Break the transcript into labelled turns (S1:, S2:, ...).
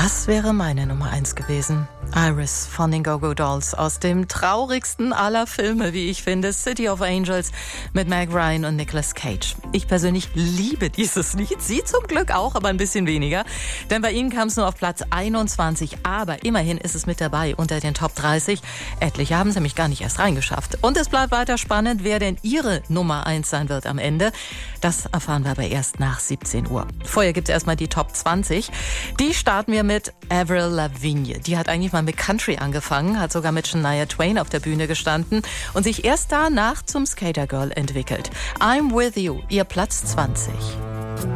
S1: Das wäre meine Nummer 1 gewesen. Iris von den Go-Go Dolls aus dem traurigsten aller Filme, wie ich finde, City of Angels mit Meg Ryan und Nicolas Cage. Ich persönlich liebe dieses Lied, Sie zum Glück auch, aber ein bisschen weniger, denn bei Ihnen kam es nur auf Platz 21, aber immerhin ist es mit dabei unter den Top 30. Etliche haben es nämlich gar nicht erst reingeschafft. Und es bleibt weiter spannend, wer denn Ihre Nummer 1 sein wird am Ende. Das erfahren wir aber erst nach 17 Uhr. Vorher gibt es erstmal die Top 20. Die starten wir mit Avril Lavigne. Die hat eigentlich mal mit Country angefangen, hat sogar mit Shania Twain auf der Bühne gestanden und sich erst danach zum Skater Girl entwickelt. I'm With You, ihr Platz 20.